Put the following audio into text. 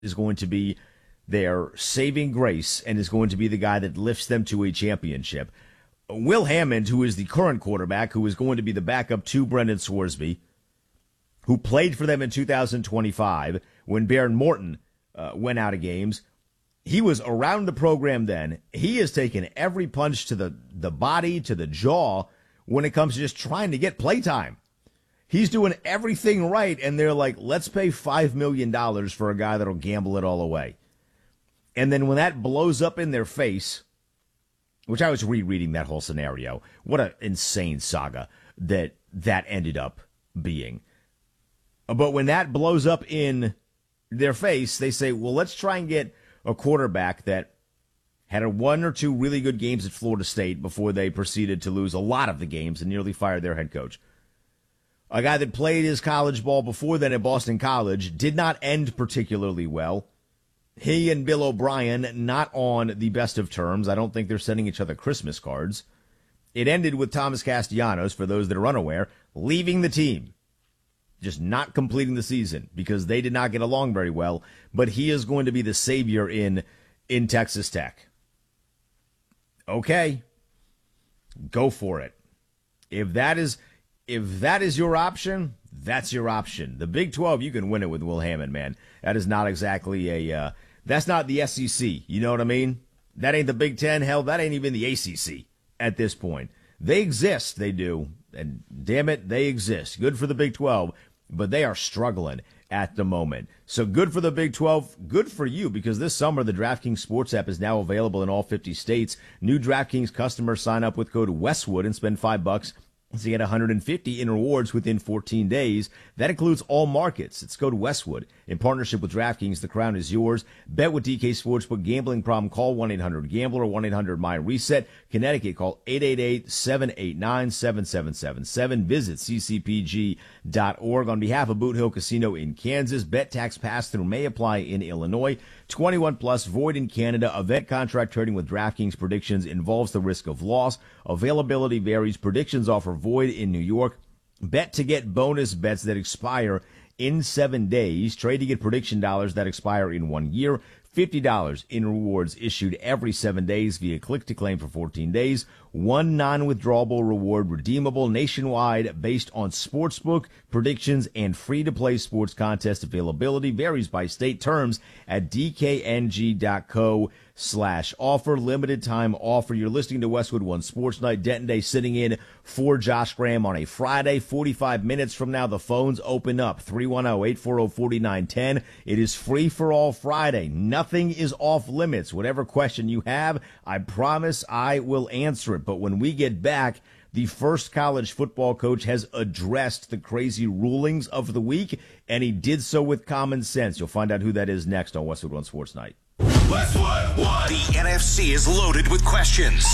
is going to be their saving grace and is going to be the guy that lifts them to a championship. Will Hammond, who is the current quarterback, who is going to be the backup to Brendan Sworsby, who played for them in 2025 when Baron Morton went out of games. He was around the program then. He has taken every punch to the body, to the jaw, when it comes to just trying to get playtime. He's doing everything right, and they're like, let's pay $5 million for a guy that'll gamble it all away. And then when that blows up in their face, which I was rereading that whole scenario, what an insane saga that ended up being. But when that blows up in their face, they say, well, let's try and get a quarterback that had one or two really good games at Florida State before they proceeded to lose a lot of the games and nearly fired their head coach. A guy that played his college ball before then at Boston College, did not end particularly well. He and Bill O'Brien not on the best of terms. I don't think they're sending each other Christmas cards. It ended with Thomas Castellanos, for those that are unaware, leaving the team. Just not completing the season because they did not get along very well. But he is going to be the savior in Texas Tech. Okay. Go for it. If that is your option, that's your option. The Big 12, you can win it with Will Hammond, man. That is not exactly that's not the SEC. You know what I mean? That ain't the Big 10. Hell, that ain't even the ACC at this point. They exist. They do. And damn it, they exist. Good for the Big 12, but they are struggling at the moment. So good for the Big 12. Good for you, because this summer the DraftKings Sports app is now available in all 50 states. New DraftKings customers sign up with code Westwood and spend $5 to get $150 in rewards within 14 days. That includes all markets. It's code Westwood. In partnership with DraftKings, the crown is yours. Bet with DK Sportsbook. Gambling problem? Call 1-800-GAMBLER or 1-800-MY-RESET. Connecticut, call 888-789-7777. Visit ccpg.org. On behalf of Boot Hill Casino in Kansas, bet tax pass-through may apply in Illinois. 21 plus, void in Canada. Event contract trading with DraftKings predictions involves the risk of loss. Availability varies. Predictions offer void in New York. Bet to get bonus bets that expire in 7 days. Trade to get prediction dollars that expire in 1 year. $50 in rewards issued every 7 days via click to claim for 14 days. One non-withdrawable reward redeemable nationwide based on sportsbook predictions and free-to-play sports contest availability. Varies by state. Terms at dkng.co/offer. Limited time offer. You're listening to Westwood One Sports Night. Denton Day sitting in for Josh Graham on a Friday. 45 minutes from now, the phones open up. 310-840-4910. It is free for all Friday. Nothing is off limits. Whatever question you have, I promise I will answer it. But when we get back, the first college football coach has addressed the crazy rulings of the week, and he did so with common sense. You'll find out who that is next on Westwood One Sports Night. Westwood One. The NFC is loaded with questions.